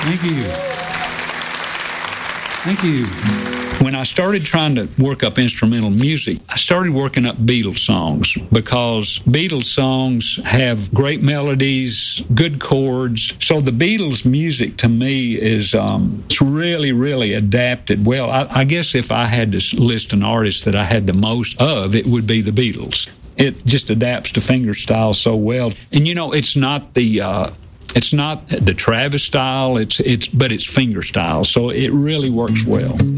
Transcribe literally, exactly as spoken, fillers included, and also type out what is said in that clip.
Thank you. Thank you. When I started trying to work up instrumental music, I started working up Beatles songs because Beatles songs have great melodies, good chords. So the Beatles music to me is um, it's really, really adapted. Well, I, I guess if I had to list an artist that I had the most of, it would be the Beatles. It just adapts to fingerstyle so well. And, you know, it's not the... Uh, It's not the Travis style, it's it's but it's finger style, so it really works well.